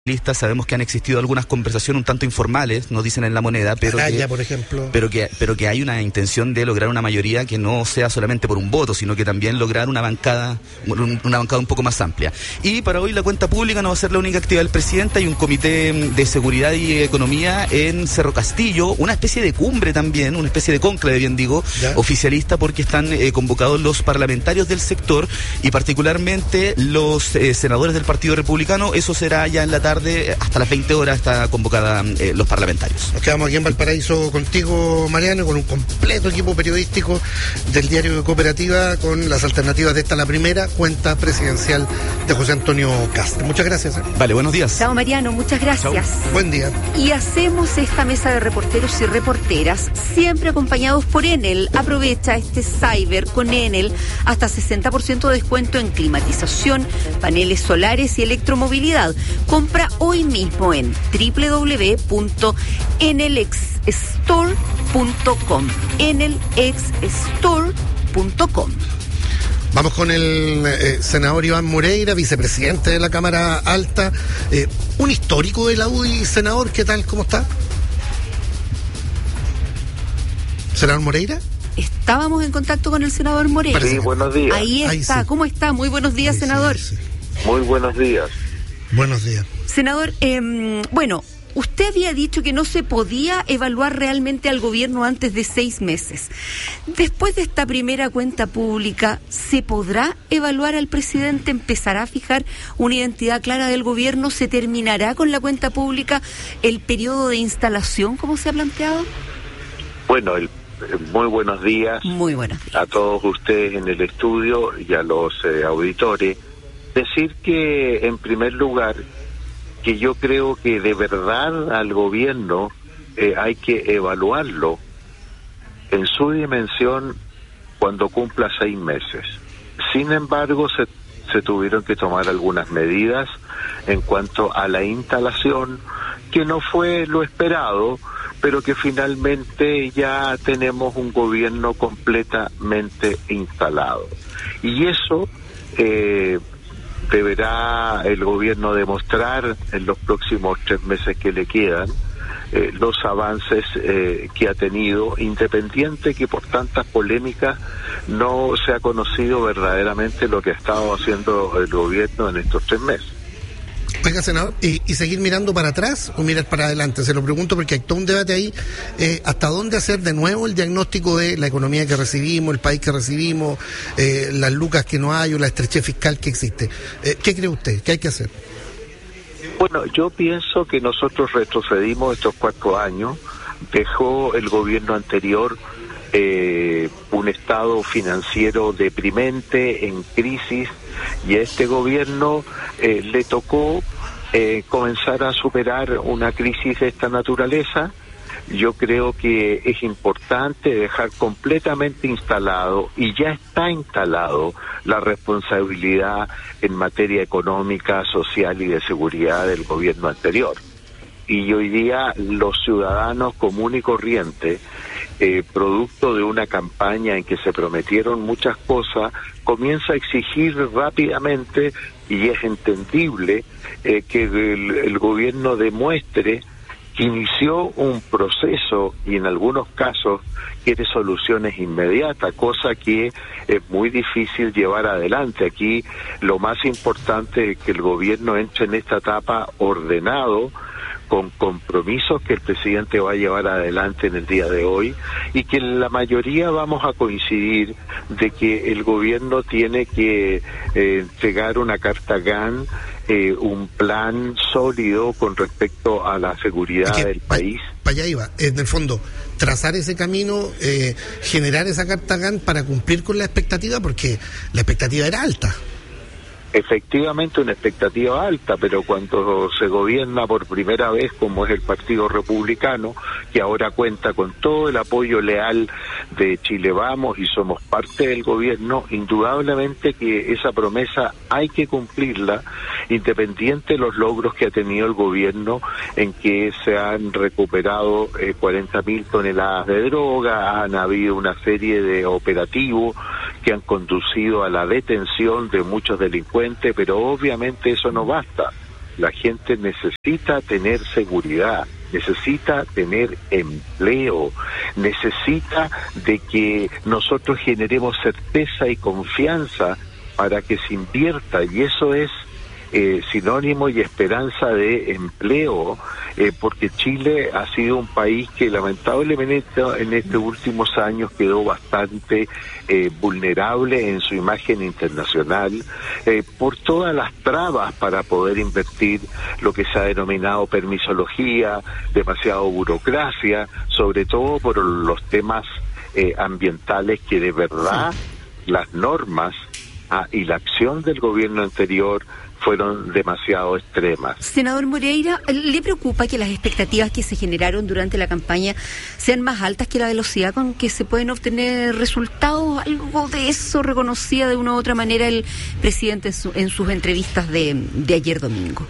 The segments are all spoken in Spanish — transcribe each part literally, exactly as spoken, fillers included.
Sabemos que han existido algunas conversaciones un tanto informales, nos dicen en La Moneda, pero Araya, que, por ejemplo. pero que pero que hay una intención de lograr una mayoría que no sea solamente por un voto, sino que también lograr una bancada una bancada un poco más amplia. Y para hoy la cuenta pública no va a ser la única actividad del presidente. Hay un comité de seguridad y economía en Cerro Castillo, una especie de cumbre también, una especie de cónclave, bien digo, ¿ya? Oficialista, porque están eh, convocados los parlamentarios del sector y particularmente los eh, senadores del Partido Republicano. Eso será ya en la tarde. Hasta las veinte horas está convocada eh, los parlamentarios. Nos quedamos aquí en Valparaíso contigo, Mariano, con un completo equipo periodístico del diario de Cooperativa, con las alternativas de esta, la primera cuenta presidencial de José Antonio Kast. Muchas gracias. ¿eh? Vale, buenos días. Chao, Mariano, muchas gracias. Chau. Buen día. Y hacemos esta mesa de reporteros y reporteras siempre acompañados por Enel. Aprovecha este cyber con Enel, hasta sesenta por ciento de descuento en climatización, paneles solares y electromovilidad. Compra hoy mismo en doble u doble u doble u punto enelexstore punto com. enelexstore punto com. Vamos con el eh, senador Iván Moreira, vicepresidente de la Cámara Alta, eh, un histórico de la U D I. Senador, ¿qué tal? ¿Cómo está? ¿Senador Moreira? Estábamos en contacto con el senador Moreira. Sí, buenos días. Ahí está. Ahí sí. ¿Cómo está? Muy buenos días, Ahí senador. Sí, sí. Muy buenos días. Buenos días. Senador, eh, bueno, usted había dicho que no se podía evaluar realmente al gobierno antes de seis meses. Después de esta primera cuenta pública, ¿se podrá evaluar al presidente? ¿Empezará a fijar una identidad clara del gobierno? ¿Se terminará con la cuenta pública el periodo de instalación, como se ha planteado? Bueno, el, muy buenos días. Muy buenos días. A todos ustedes en el estudio y a los eh, auditores. Decir que, en primer lugar, que yo creo que de verdad al gobierno eh, hay que evaluarlo en su dimensión cuando cumpla seis meses. Sin embargo, se, se tuvieron que tomar algunas medidas en cuanto a la instalación, que no fue lo esperado, pero que finalmente ya tenemos un gobierno completamente instalado. Y eso eh, deberá el gobierno demostrar en los próximos tres meses que le quedan, eh, los avances eh, que ha tenido, independiente que por tantas polémicas no se ha conocido verdaderamente lo que ha estado haciendo el gobierno en estos tres meses. Oiga, senador, ¿y, y seguir mirando para atrás o mirar para adelante? Se lo pregunto porque hay todo un debate ahí, eh, hasta dónde hacer de nuevo el diagnóstico de la economía que recibimos, el país que recibimos, eh, las lucas que no hay o la estrechez fiscal que existe. Eh, ¿Qué cree usted? ¿Qué hay que hacer? Bueno, yo pienso que nosotros retrocedimos estos cuatro años. Dejó el gobierno anterior eh, un estado financiero deprimente, en crisis, y a este gobierno eh, le tocó eh, comenzar a superar una crisis de esta naturaleza. Yo creo que es importante dejar completamente instalado, y ya está instalado, la responsabilidad en materia económica, social y de seguridad del gobierno anterior. Y hoy día los ciudadanos comunes y corrientes, eh, producto de una campaña en que se prometieron muchas cosas, comienza a exigir rápidamente, y es entendible, eh, que el, el gobierno demuestre que inició un proceso y en algunos casos quiere soluciones inmediatas, cosa que es muy difícil llevar adelante. Aquí lo más importante es que el gobierno entre en esta etapa ordenado, con compromisos que el presidente va a llevar adelante en el día de hoy, y que la mayoría vamos a coincidir de que el gobierno tiene que eh, entregar una carta G A N, eh, un plan sólido con respecto a la seguridad es que, del país. Para allá iba, en el fondo, trazar ese camino, eh, generar esa carta G A N para cumplir con la expectativa, porque la expectativa era alta. Efectivamente, una expectativa alta, pero cuando se gobierna por primera vez, como es el Partido Republicano, que ahora cuenta con todo el apoyo leal de Chile Vamos y somos parte del gobierno, indudablemente que esa promesa hay que cumplirla, independiente de los logros que ha tenido el gobierno, en que se han recuperado eh, cuarenta mil toneladas de droga, han habido una serie de operativos que han conducido a la detención de muchos delincuentes, pero obviamente eso no basta. La gente necesita tener seguridad, necesita tener empleo, necesita de que nosotros generemos certeza y confianza para que se invierta, y eso es eh, sinónimo y esperanza de empleo, eh, porque Chile ha sido un país que lamentablemente en estos últimos años quedó bastante eh, vulnerable en su imagen internacional eh, por todas las trabas para poder invertir, lo que se ha denominado permisología, demasiado burocracia, sobre todo por los temas eh, ambientales que de verdad las normas ah, y la acción del gobierno anterior fueron demasiado extremas. Senador Moreira, ¿le preocupa que las expectativas que se generaron durante la campaña sean más altas que la velocidad con que se pueden obtener resultados? ¿Algo de eso reconocía de una u otra manera el presidente en, su, en sus entrevistas de, de ayer domingo?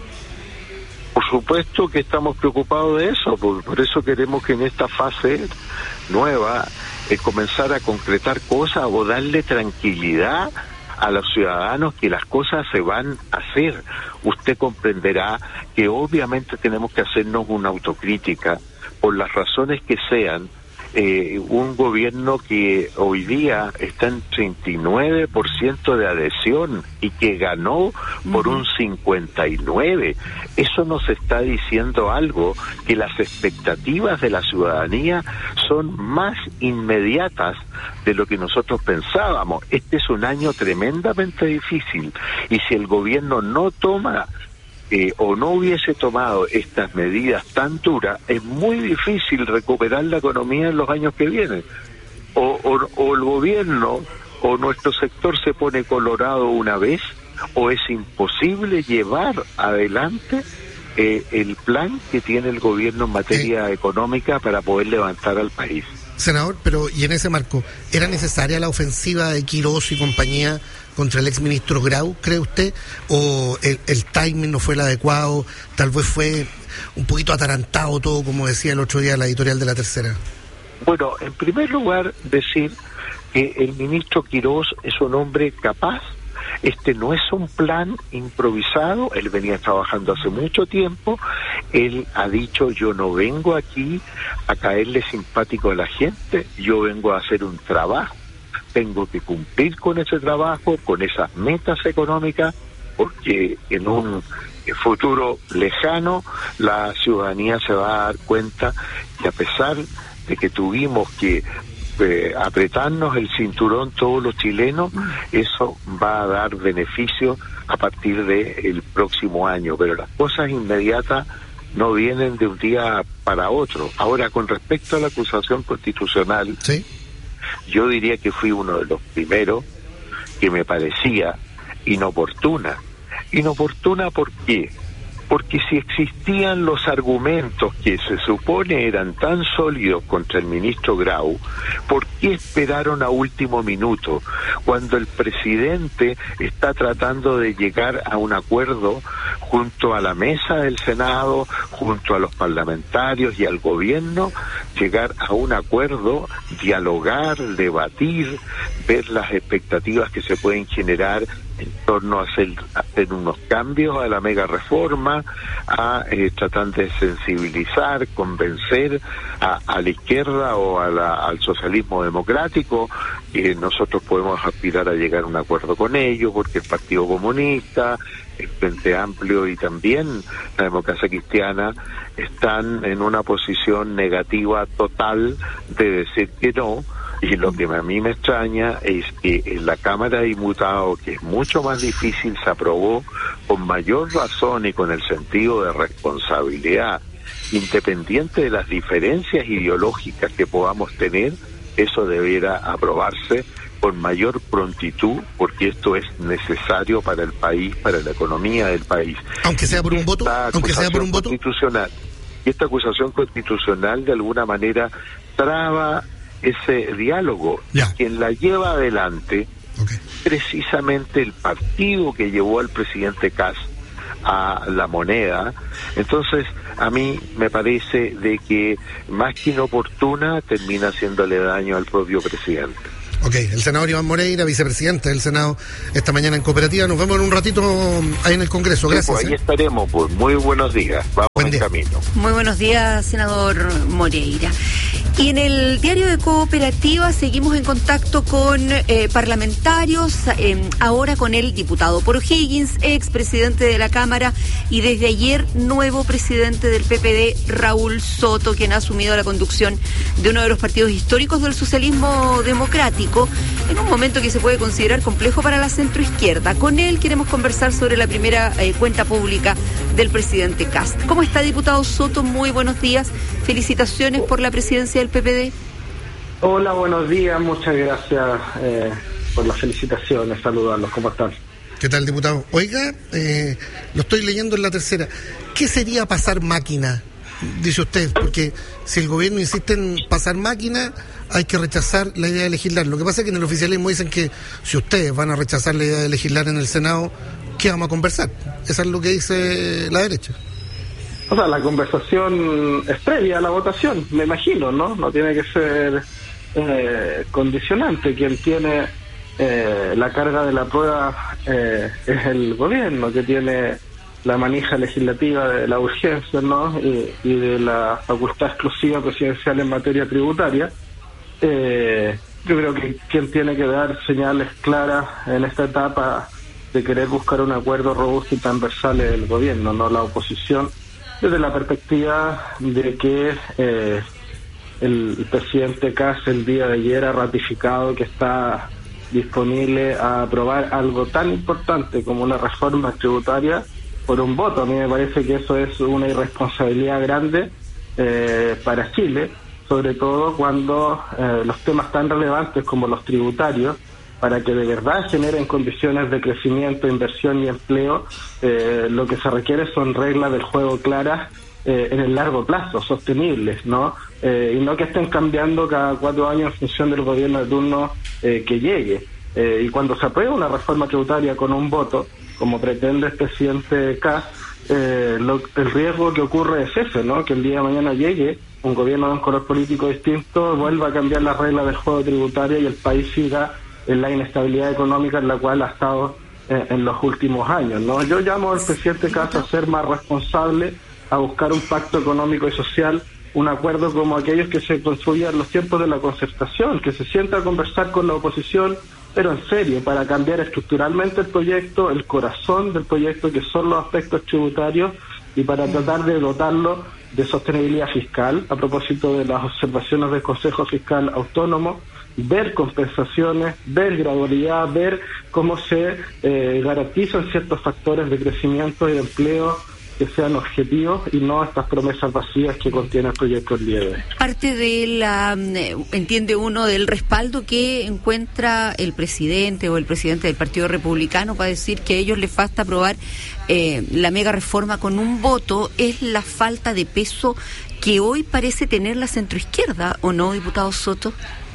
Por supuesto que estamos preocupados de eso, por, por eso queremos que en esta fase nueva eh, comenzar a concretar cosas o darle tranquilidad a los ciudadanos que las cosas se van a hacer. Usted comprenderá que obviamente tenemos que hacernos una autocrítica por las razones que sean. Eh, un gobierno que hoy día está en treinta y nueve por ciento de adhesión y que ganó por uh-huh. un cincuenta y nueve por ciento. Eso nos está diciendo algo, que las expectativas de la ciudadanía son más inmediatas de lo que nosotros pensábamos. Este es un año tremendamente difícil, y si el gobierno no toma Eh, o no hubiese tomado estas medidas tan duras, es muy difícil recuperar la economía en los años que vienen. O, o, o el gobierno o nuestro sector se pone colorado una vez, o es imposible llevar adelante eh, el plan que tiene el gobierno en materia eh. económica para poder levantar al país. Senador, pero y en ese marco, ¿era necesaria la ofensiva de Quirós y compañía contra el exministro Grau, cree usted? ¿O el, el timing no fue el adecuado? Tal vez fue un poquito atarantado todo, como decía el otro día la editorial de La Tercera. Bueno, en primer lugar, decir que el ministro Quirós es un hombre capaz. Este no es un plan improvisado, él venía trabajando hace mucho tiempo. Él ha dicho: yo no vengo aquí a caerle simpático a la gente, yo vengo a hacer un trabajo, tengo que cumplir con ese trabajo, con esas metas económicas, porque en un futuro lejano la ciudadanía se va a dar cuenta que, a pesar de que tuvimos que Eh, apretarnos el cinturón todos los chilenos, eso va a dar beneficio a partir del próximo año, pero las cosas inmediatas no vienen de un día para otro. Ahora, con respecto a la acusación constitucional, ¿sí? Yo diría que fui uno de los primeros que me parecía inoportuna. ¿Inoportuna por qué? Porque si existían los argumentos que se supone eran tan sólidos contra el ministro Grau, ¿por qué esperaron a último minuto? Cuando el presidente está tratando de llegar a un acuerdo junto a la mesa del Senado, junto a los parlamentarios y al gobierno, llegar a un acuerdo, dialogar, debatir, ver las expectativas que se pueden generar en torno a hacer, hacer unos cambios a la mega reforma, a eh, tratar de sensibilizar, convencer a, a la izquierda o a la, al socialismo democrático, que nosotros podemos aspirar a llegar a un acuerdo con ellos, porque el Partido Comunista, el Frente Amplio y también la Democracia Cristiana están en una posición negativa total de decir que no. Y lo que a mí me extraña es que en la Cámara de Diputados, que es mucho más difícil, se aprobó con mayor razón y con el sentido de responsabilidad, independiente de las diferencias ideológicas que podamos tener. Eso debiera aprobarse con mayor prontitud, porque esto es necesario para el país, para la economía del país. Aunque sea por un voto, aunque sea por un voto constitucional. Y esta acusación constitucional de alguna manera traba ese diálogo. Ya. Quien la lleva adelante, okay, precisamente el partido que llevó al presidente Kast a la moneda. Entonces, a mí me parece de que más que inoportuna termina haciéndole daño al propio presidente. Ok, el senador Iván Moreira, vicepresidente del Senado, esta mañana en Cooperativa. Nos vemos en un ratito ahí en el Congreso. Gracias. Sí, pues ahí ¿eh? estaremos, pues. Muy buenos días. Vamos en camino. Muy buenos días, senador Moreira. Y en el diario de Cooperativa seguimos en contacto con eh, parlamentarios, eh, ahora con el diputado Poro Higgins, ex presidente de la Cámara, y desde ayer nuevo presidente del P P D, Raúl Soto, quien ha asumido la conducción de uno de los partidos históricos del socialismo democrático, en un momento que se puede considerar complejo para la centroizquierda. Con él queremos conversar sobre la primera eh, cuenta pública del presidente Kast. ¿Cómo está, diputado Soto? Muy buenos días. Felicitaciones por la presidencia del P P D. Hola, buenos días. Muchas gracias eh, por las felicitaciones. Saludarlos. ¿Cómo están? ¿Qué tal, diputado? Oiga, eh, lo estoy leyendo en la tercera. ¿Qué sería pasar máquina? Dice usted, porque si el gobierno insiste en pasar máquina, hay que rechazar la idea de legislar. Lo que pasa es que en el oficialismo dicen que si ustedes van a rechazar la idea de legislar en el Senado, ¿qué vamos a conversar? Eso es lo que dice la derecha. O sea, la conversación es previa a la votación, me imagino, ¿no? No tiene que ser eh, condicionante. Quien tiene eh, la carga de la prueba eh, es el gobierno, que tiene la manija legislativa de la urgencia, ¿no? Y, y de la facultad exclusiva presidencial en materia tributaria. Eh, yo creo que quien tiene que dar señales claras en esta etapa de querer buscar un acuerdo robusto y transversal es el gobierno, no la oposición, desde la perspectiva de que eh, el presidente Kast el día de ayer ha ratificado que está disponible a aprobar algo tan importante como una reforma tributaria por un voto. A mí me parece que eso es una irresponsabilidad grande eh, para Chile, sobre todo cuando eh, los temas tan relevantes como los tributarios, para que de verdad generen condiciones de crecimiento, inversión y empleo, eh, lo que se requiere son reglas del juego claras eh, en el largo plazo, sostenibles, ¿no? Eh, y no que estén cambiando cada cuatro años en función del gobierno de turno eh, que llegue. Eh, y cuando se aprueba una reforma tributaria con un voto, como pretende el presidente Kast, eh, lo, el riesgo que ocurre es ese, ¿no? Que el día de mañana llegue un gobierno de un color político distinto, vuelva a cambiar las reglas del juego tributario y el país siga en la inestabilidad económica en la cual ha estado eh, en los últimos años, ¿no? Yo llamo al presidente Kast a ser más responsable, a buscar un pacto económico y social, un acuerdo como aquellos que se construían en los tiempos de la concertación, que se sienta a conversar con la oposición, pero en serio, para cambiar estructuralmente el proyecto, el corazón del proyecto, que son los aspectos tributarios, y para tratar de dotarlo de sostenibilidad fiscal, a propósito de las observaciones del Consejo Fiscal Autónomo, ver compensaciones, ver gradualidad, ver cómo se eh, garantizan ciertos factores de crecimiento y de empleo que sean objetivos y no estas promesas vacías que contiene el proyecto el día de hoy. Parte de la, eh, entiende uno, del respaldo que encuentra el presidente o el presidente del Partido Republicano para decir que a ellos les falta aprobar eh, la mega reforma con un voto, es la falta de peso que hoy parece tener la centroizquierda, ¿o no, diputado Soto?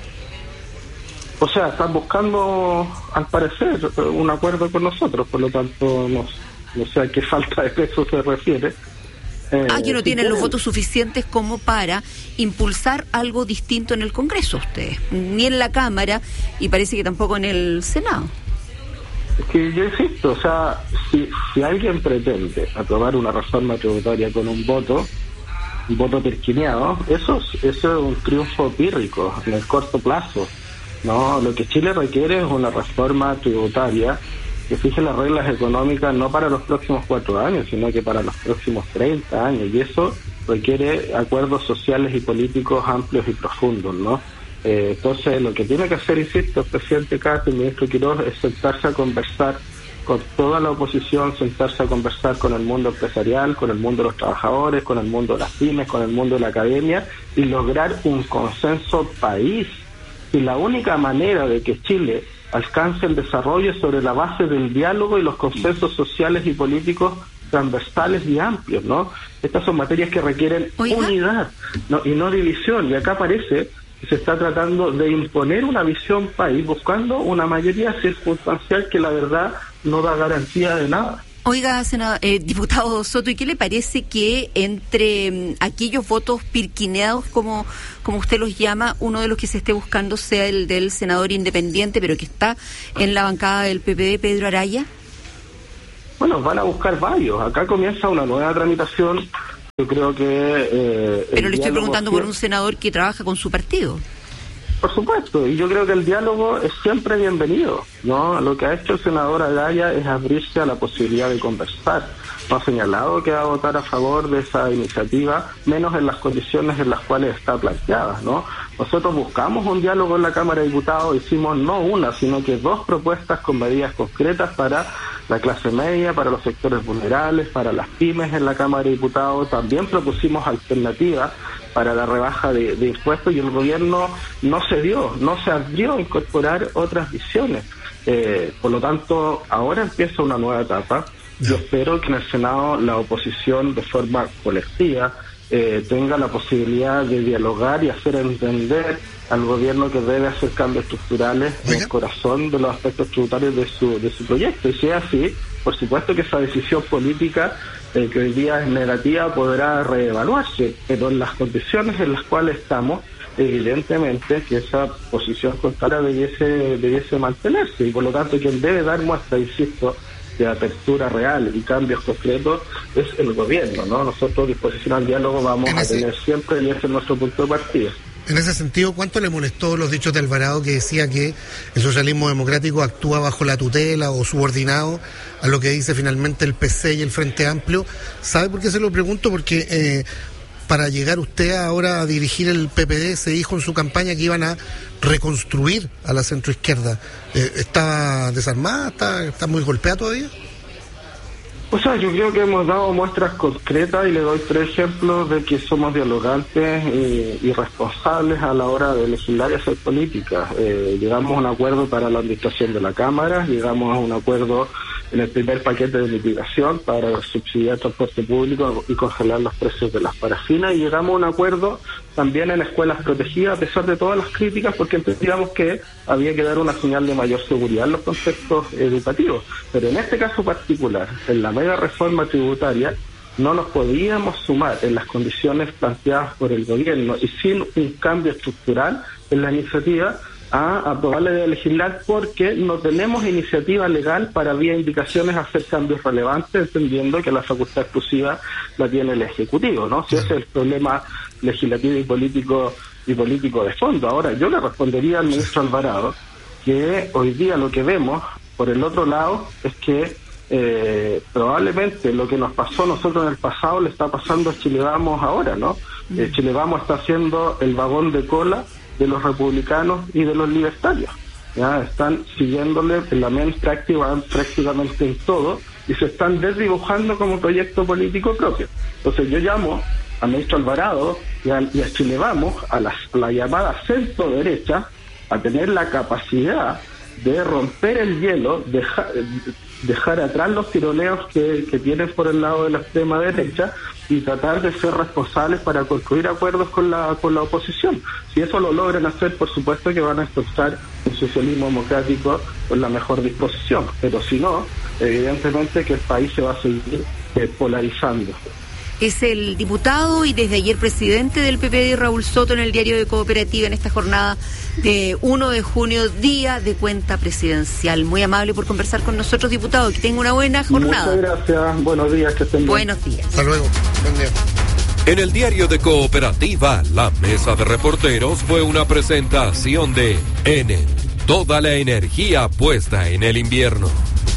O sea, están buscando, al parecer, un acuerdo con nosotros, por lo tanto, no, no sé a qué falta de peso se refiere. Eh, ah, que no si tienen quieren los votos suficientes como para impulsar algo distinto en el Congreso ustedes, ni en la Cámara y parece que tampoco en el Senado. Es que yo insisto, o sea, si, si alguien pretende aprobar una reforma tributaria con un voto, un voto perquineado, eso, eso es un triunfo pírrico en el corto plazo. No, lo que Chile requiere es una reforma tributaria que fije las reglas económicas no para los próximos cuatro años, sino que para los próximos treinta años, y eso requiere acuerdos sociales y políticos amplios y profundos, ¿no? Eh, entonces, lo que tiene que hacer, insisto, el presidente Kast y el ministro Quiroz es sentarse a conversar con toda la oposición, sentarse a conversar con el mundo empresarial, con el mundo de los trabajadores, con el mundo de las pymes, con el mundo de la academia, y lograr un consenso país. Y la única manera de que Chile alcance el desarrollo es sobre la base del diálogo y los consensos sociales y políticos transversales y amplios, ¿no? Estas son materias que requieren ¿Oiga? unidad, ¿no? Y no división. Y acá parece que se está tratando de imponer una visión país buscando una mayoría circunstancial que la verdad no da garantía de nada. Oiga, senador, eh, diputado Soto, ¿y qué le parece que entre um, aquellos votos pirquineados, como, como usted los llama, uno de los que se esté buscando sea el del senador independiente, pero que está en la bancada del P P D, Pedro Araya? Bueno, van a buscar varios. Acá comienza una nueva tramitación. Yo creo que... Eh, pero le estoy preguntando por siempre... un senador que trabaja con su partido. Por supuesto, y yo creo que el diálogo es siempre bienvenido, ¿no? Lo que ha hecho el senador Araya es abrirse a la posibilidad de conversar. No ha señalado que va a votar a favor de esa iniciativa, menos en las condiciones en las cuales está planteada, ¿no? Nosotros buscamos un diálogo en la Cámara de Diputados, hicimos no una, sino que dos propuestas con medidas concretas para la clase media, para los sectores vulnerables, para las pymes en la Cámara de Diputados. También propusimos alternativas para la rebaja de, de impuestos y el gobierno no se dio, no se abrió a incorporar otras visiones. Eh, por lo tanto, ahora empieza una nueva etapa. Yo espero que en el Senado la oposición de forma colectiva eh, tenga la posibilidad de dialogar y hacer entender al gobierno que debe hacer cambios estructurales en el corazón de los aspectos tributarios de su, de su proyecto. Y si es así, por supuesto que esa decisión política eh, que hoy día es negativa podrá reevaluarse, pero en las condiciones en las cuales estamos, evidentemente que esa posición contraria debiese, debiese mantenerse, y por lo tanto quien debe dar muestra, insisto, de apertura real y cambios concretos es el gobierno, ¿no? Nosotros, disposición al diálogo, vamos a tener siempre, y ese es nuestro punto de partida. En ese sentido, ¿cuánto le molestó los dichos de Alvarado, que decía que el socialismo democrático actúa bajo la tutela o subordinado a lo que dice finalmente el P C y el Frente Amplio? ¿Sabe por qué se lo pregunto? Porque eh, para llegar usted ahora a dirigir el P P D, se dijo en su campaña que iban a reconstruir a la centroizquierda. Eh, ¿Está desarmada? ¿Está, está muy golpeada todavía? O sea, yo creo que hemos dado muestras concretas y le doy tres ejemplos de que somos dialogantes y, y responsables a la hora de legislar y hacer política. Eh, llegamos a un acuerdo para la administración de la Cámara, llegamos a un acuerdo en el primer paquete de mitigación para subsidiar el transporte público y congelar los precios de las parafinas, y llegamos a un acuerdo también en escuelas protegidas, a pesar de todas las críticas, porque entendíamos que había que dar una señal de mayor seguridad en los conceptos educativos. Pero en este caso particular, en la mega reforma tributaria, no nos podíamos sumar en las condiciones planteadas por el gobierno y sin un cambio estructural en la iniciativa a aprobarla de legislar, porque no tenemos iniciativa legal para, vía indicaciones, hacer cambios relevantes, entendiendo que la facultad exclusiva la tiene el Ejecutivo, ¿no? Si ese es el problema legislativo y político y político de fondo. Ahora, yo le respondería al ministro Alvarado que hoy día lo que vemos, por el otro lado, es que eh, probablemente lo que nos pasó a nosotros en el pasado le está pasando a Chile Vamos ahora, ¿no? Mm. Eh, Chile Vamos está haciendo el vagón de cola de los republicanos y de los libertarios. Ya están siguiéndole en la mente práctica, prácticamente en todo, y se están desdibujando como proyecto político propio. Entonces yo llamo al ministro Alvarado y a, y a Chile Vamos, a la, a la llamada centro derecha, a tener la capacidad de romper el hielo, dejar, dejar atrás los tironeos que, que tienen por el lado de la extrema derecha y tratar de ser responsables para construir acuerdos con la con la oposición. Si eso lo logran hacer, por supuesto que van a encontrar un socialismo democrático con la mejor disposición, pero si no, evidentemente que el país se va a seguir eh, polarizando. Es el diputado y desde ayer presidente del P P D, Raúl Soto, en el Diario de Cooperativa, en esta jornada de uno de junio, día de cuenta presidencial. Muy amable por conversar con nosotros, diputado. Que tenga una buena jornada. Muchas gracias. Buenos días. Que estén bien. Buenos días. Hasta luego. Buen día. En el Diario de Cooperativa, la mesa de reporteros fue una presentación de Enel. Toda la energía puesta en el invierno.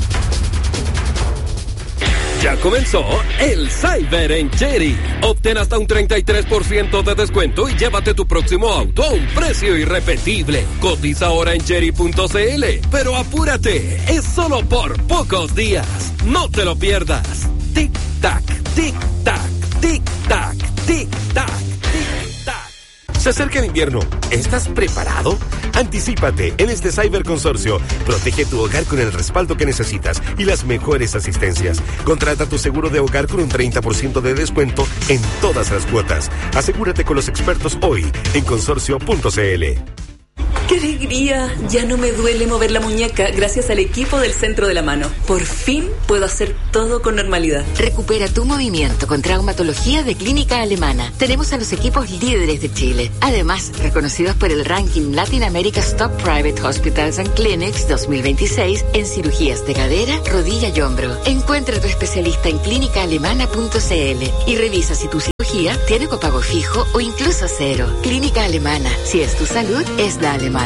Ya comenzó el Cyber en Chery. Obtén hasta un treinta y tres por ciento de descuento y llévate tu próximo auto a un precio irrepetible. Cotiza ahora en chery punto c l. Pero apúrate, es solo por pocos días. No te lo pierdas. Tic tac, tic tac, tic tac, tic tac, tic tac. Se acerca el invierno. ¿Estás preparado? Anticípate en este Cyber Consorcio. Protege tu hogar con el respaldo que necesitas y las mejores asistencias. Contrata tu seguro de hogar con un treinta por ciento de descuento en todas las cuotas. Asegúrate con los expertos hoy en consorcio punto c l. ¡Qué alegría! Ya no me duele mover la muñeca gracias al equipo del Centro de la Mano. Por fin puedo hacer todo con normalidad. Recupera tu movimiento con traumatología de Clínica Alemana. Tenemos a los equipos líderes de Chile. Además, reconocidos por el ranking Latin America's Top Private Hospitals and Clinics dos mil veintiséis en cirugías de cadera, rodilla y hombro. Encuentra a tu especialista en clínica alemana punto c l y revisa si tu cirugía tiene copago fijo o incluso cero. Clínica Alemana. Si es tu salud, es la alemana.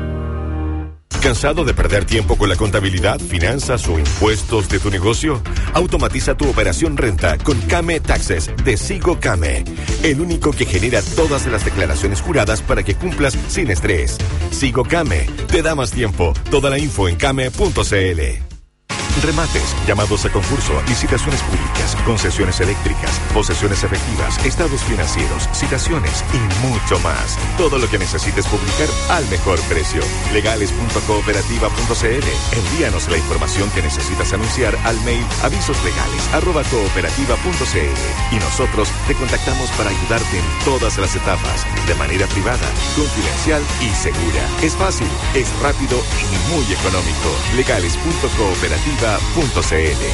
¿Cansado de perder tiempo con la contabilidad, finanzas o impuestos de tu negocio? Automatiza tu operación renta con Came Taxes de Sigo Came, el único que genera todas las declaraciones juradas para que cumplas sin estrés. Sigo Came, te da más tiempo. Toda la info en came punto c l. Remates, llamados a concurso, licitaciones públicas, concesiones eléctricas, posesiones efectivas, estados financieros, citaciones y mucho más. Todo lo que necesites publicar al mejor precio. legales punto cooperativa punto c l. Envíanos la información que necesitas anunciar al mail avisoslegales arroba cooperativa punto c l y nosotros te contactamos para ayudarte en todas las etapas, de manera privada, confidencial y segura. Es fácil, es rápido y muy económico. legales punto cooperativa punto c l.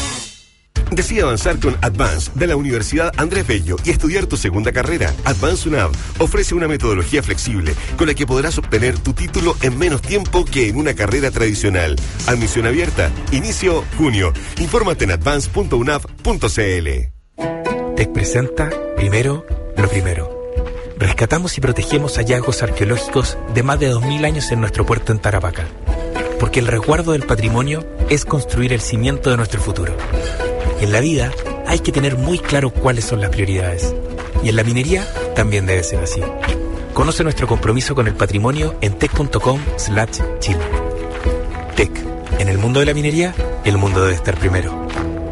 Decide avanzar con Advance de la Universidad Andrés Bello y estudiar tu segunda carrera. Advance UNAV ofrece una metodología flexible con la que podrás obtener tu título en menos tiempo que en una carrera tradicional. Admisión abierta. Inicio junio. Infórmate en advance punto unav punto c l. T E C presenta Primero lo Primero. Rescatamos y protegemos hallazgos arqueológicos de más de dos mil años en nuestro puerto en Tarapacá. Porque el resguardo del patrimonio es construir el cimiento de nuestro futuro. En la vida hay que tener muy claro cuáles son las prioridades. Y en la minería también debe ser así. Conoce nuestro compromiso con el patrimonio en tec punto com slash chile. T E C. En el mundo de la minería, el mundo debe estar primero.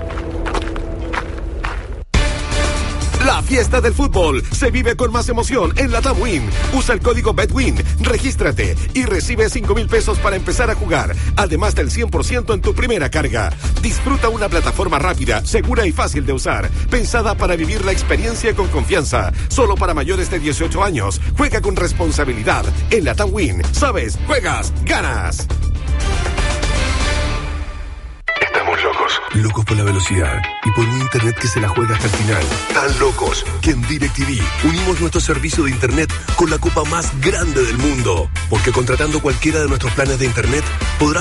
La fiesta del fútbol se vive con más emoción en la TAMWIN. Usa el código BETWIN, regístrate y recibe cinco mil pesos para empezar a jugar, además del cien por ciento en tu primera carga. Disfruta una plataforma rápida, segura y fácil de usar, pensada para vivir la experiencia con confianza. Solo para mayores de dieciocho años. Juega con responsabilidad. En la TAMWIN, sabes, juegas, ganas. Estamos locos. Locos por la velocidad y por un internet que se la juega hasta el final. Tan locos que en DirecTV unimos nuestro servicio de internet con la copa más grande del mundo. Porque contratando cualquiera de nuestros planes de internet podrás